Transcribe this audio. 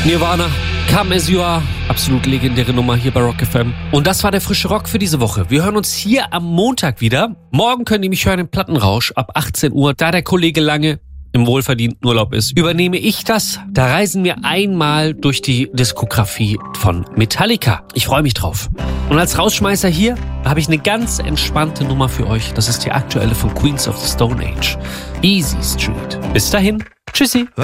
Nirvana, Come As You Are, absolut legendäre Nummer hier bei Rock FM. Und das war der frische Rock für diese Woche. Wir hören uns hier am Montag wieder. Morgen könnt ihr mich hören im Plattenrausch ab 18 Uhr, da der Kollege Lange im wohlverdienten Urlaub ist, übernehme ich das. Da reisen wir einmal durch die Diskografie von Metallica. Ich freue mich drauf. Und als Rausschmeißer hier habe ich eine ganz entspannte Nummer für euch. Das ist die aktuelle von Queens of the Stone Age. Easy Street. Bis dahin. Tschüssi.